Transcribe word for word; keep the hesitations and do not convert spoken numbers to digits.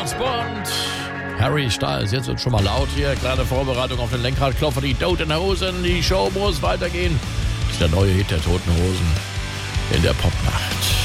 Weihnachtsband. Harry Styles, jetzt wird schon mal laut hier. Kleine Vorbereitung auf den Lenkradklopfer. Die Toten Hosen, die Show muss weitergehen. Das ist der neue Hit der Toten Hosen in der Popnacht.